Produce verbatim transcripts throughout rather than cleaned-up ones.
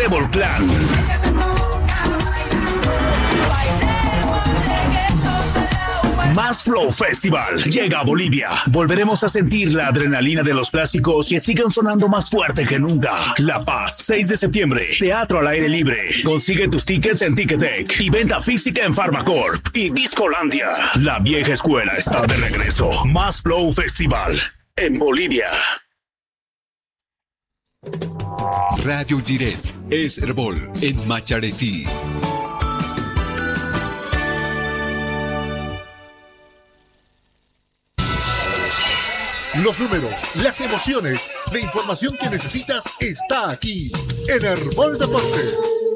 Trébol Clan. Más Flow Festival llega a Bolivia. Volveremos a sentir la adrenalina de los clásicos que siguen sonando más fuerte que nunca. La Paz, seis de septiembre. Teatro al aire libre. Consigue tus tickets en Ticketek y venta física en Pharmacorp y Discolandia. La vieja escuela está de regreso. Más Flow Festival en Bolivia. Radio Direct es Herbol en Macharetí. Los números, las emociones, la información que necesitas está aquí en Herbol Deportes.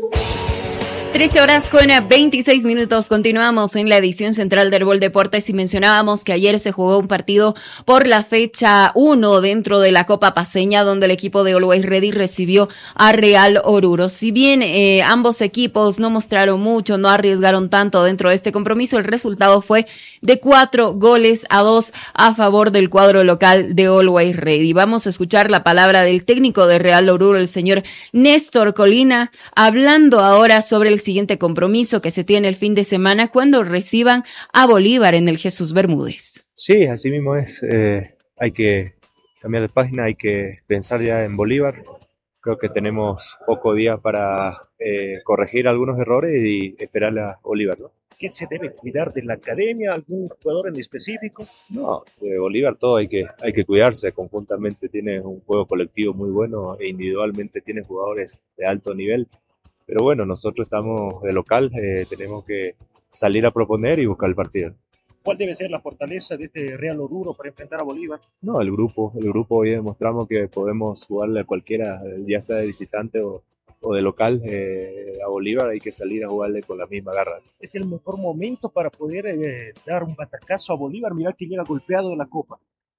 trece horas con veintiséis minutos. Continuamos en la edición central de Herbol Deportes y mencionábamos que ayer se jugó un partido por la fecha uno dentro de la Copa Paceña, donde el equipo de Always Ready recibió a Real Oruro. Si bien eh, ambos equipos no mostraron mucho, no arriesgaron tanto dentro de este compromiso, el resultado fue de cuatro goles a dos a favor del cuadro local de Always Ready. Vamos a escuchar la palabra del técnico de Real Oruro, el señor Néstor Colina, hablando ahora sobre el siguiente compromiso que se tiene el fin de semana cuando reciban a Bolívar en el Jesús Bermúdez. Sí, así mismo es. Eh, hay que cambiar de página, hay que pensar ya en Bolívar. Creo que tenemos poco día para eh, corregir algunos errores y esperar a Bolívar, ¿no? ¿Qué se debe cuidar de la academia? ¿Algún jugador en específico? No, de Bolívar todo hay que, hay que cuidarse. Conjuntamente tiene un juego colectivo muy bueno e individualmente tiene jugadores de alto nivel. Pero bueno, nosotros estamos de local, eh, tenemos que salir a proponer y buscar el partido. ¿Cuál debe ser la fortaleza de este Real Oruro para enfrentar a Bolívar? No, el grupo, el grupo hoy demostramos que podemos jugarle a cualquiera, ya sea de visitante o, o de local, eh, a Bolívar hay que salir a jugarle con la misma garra. Es el mejor momento para poder eh, dar un batacazo a Bolívar, mirar que llega golpeado de la Copa.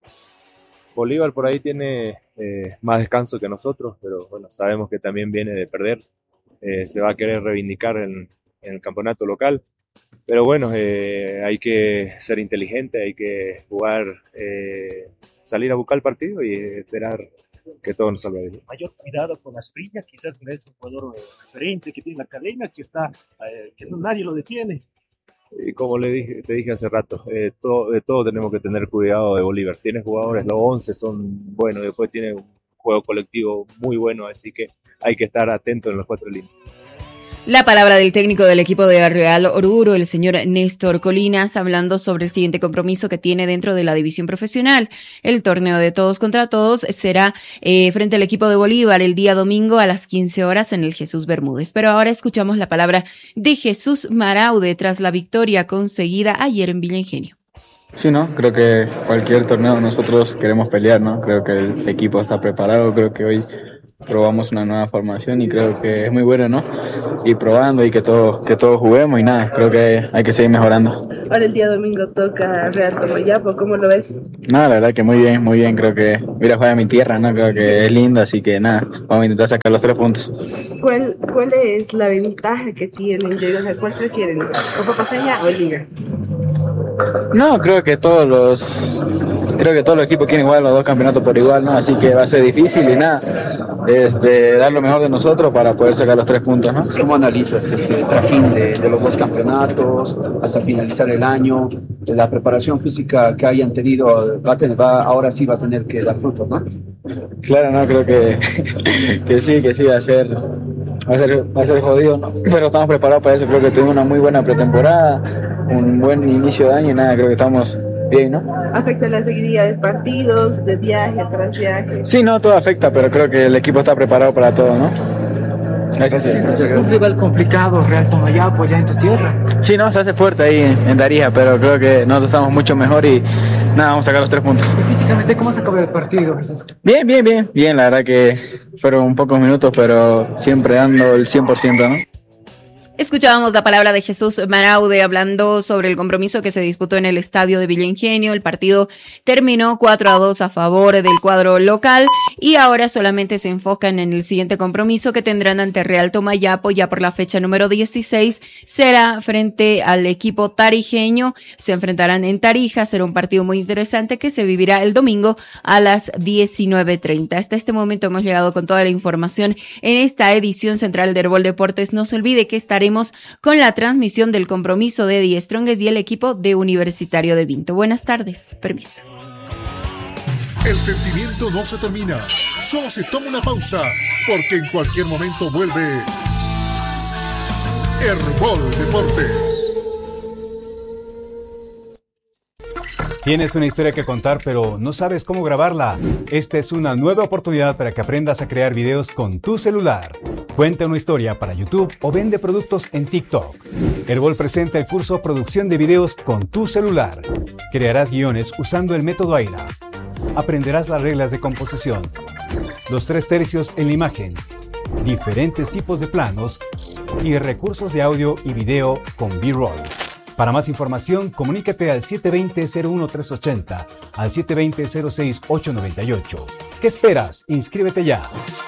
Bolívar por ahí tiene eh, más descanso que nosotros, pero bueno, sabemos que también viene de perder. Eh, se va a querer reivindicar en, en el campeonato local, pero bueno, eh, hay que ser inteligente, hay que jugar, eh, salir a buscar el partido y esperar que todo nos salga bien. Mayor cuidado con Asprilla, quizás que es un jugador eh, referente que tiene la cadena, que está, eh, que no, nadie lo detiene. Y como le dije, te dije hace rato, eh, todo, de todo tenemos que tener cuidado de Bolívar. Tiene jugadores, los once son buenos, después tiene un juego colectivo muy bueno, así que hay que estar atento en los cuatro líneas. La palabra del técnico del equipo de Real Oruro, el señor Néstor Colinas, hablando sobre el siguiente compromiso que tiene dentro de la división profesional. El torneo de todos contra todos será eh, frente al equipo de Bolívar el día domingo a las quince horas en el Jesús Bermúdez. Pero ahora escuchamos la palabra de Jesús Maraude tras la victoria conseguida ayer en Villa Ingenio. Sí, ¿no? Creo que cualquier torneo nosotros queremos pelear, ¿no? Creo que el equipo está preparado, creo que hoy probamos una nueva formación y creo que es muy bueno, ¿no? Ir probando y que todos que todos juguemos y nada, creo que hay que seguir mejorando. Ahora el día domingo toca Real Tomayapo, ¿cómo lo ves? Nada, la verdad que muy bien, muy bien, creo que mira, juega mi tierra, ¿no? Creo que es linda, así que nada, vamos a intentar sacar los tres puntos. ¿Cuál, cuál es la ventaja que tienen? O sea, ¿cuál prefieren? ¿Copa Paceña o Liga? No, creo que todos los creo que todos los equipos quieren jugar los dos campeonatos por igual, ¿no? Así que va a ser difícil y nada, este, dar lo mejor de nosotros para poder sacar los tres puntos, ¿no? ¿Cómo analizas este trajín de, de los dos campeonatos hasta finalizar el año? La preparación física que hayan tenido, va a tener, va, ahora sí va a tener que dar frutos, ¿no? Claro, no, creo que, que sí, que sí, va a ser, va a ser, va a ser jodido, ¿no? Pero estamos preparados para eso, creo que tuvimos una muy buena pretemporada, un buen inicio de año y nada, creo que estamos bien, ¿no? ¿Afecta la seguidilla de partidos, de viaje tras viaje? Sí, no, todo afecta, pero creo que el equipo está preparado para todo, ¿no? Gracias. Sí, un rival complicado, Real Tomayapo, ya en tu tierra. Sí, no, se hace fuerte ahí en, en Tarija, pero creo que nosotros estamos mucho mejor y nada, vamos a sacar los tres puntos. ¿Y físicamente cómo se acabó el partido, Jesús? Bien, bien, bien, bien, la verdad que fueron pocos minutos, pero siempre dando el cien por ciento, ¿no? Escuchábamos la palabra de Jesús Maraude hablando sobre el compromiso que se disputó en el estadio de Villa Ingenio. El partido terminó cuatro a dos a favor del cuadro local y ahora solamente se enfocan en el siguiente compromiso que tendrán ante Real Tomayapo ya por la fecha número dieciséis. Será frente al equipo tarijeño. Se enfrentarán en Tarija. Será un partido muy interesante que se vivirá el domingo a las diecinueve treinta. Hasta este momento hemos llegado con toda la información en esta edición central de Herbol Deportes. No se olvide que estaremos con la transmisión del compromiso de Die Strongest y el equipo de Universitario de Vinto. Buenas tardes. Permiso. El sentimiento no se termina, solo se toma una pausa, porque en cualquier momento vuelve Herbol Deportes. ¿Tienes una historia que contar pero no sabes cómo grabarla? Esta es una nueva oportunidad para que aprendas a crear videos con tu celular. Cuenta una historia para YouTube o vende productos en TikTok. Herbol presenta el curso Producción de Videos con tu celular. Crearás guiones usando el método AIRA. Aprenderás las reglas de composición, los tres tercios en la imagen, diferentes tipos de planos y recursos de audio y video con B-Roll. Para más información, comunícate al siete dos cero, cero uno tres ocho cero, al siete dos cero, cero seis ocho nueve ocho. ¿Qué esperas? Inscríbete ya.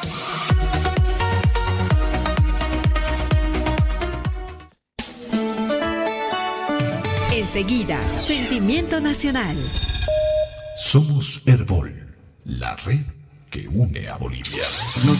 Enseguida, Sentimiento Nacional. Somos Herbol, la red que une a Bolivia.